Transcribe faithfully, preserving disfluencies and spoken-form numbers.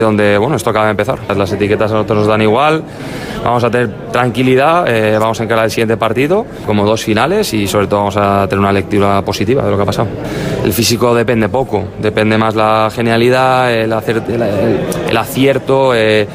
donde, bueno, esto acaba de empezar. Las etiquetas a nosotros nos dan igual, vamos a tener tranquilidad, eh, vamos a encarar el siguiente partido como dos finales y sobre todo vamos a tener una lectura positiva de lo que ha pasado. El físico depende poco, depende más la genialidad, el, hacer, el, el acierto, eh,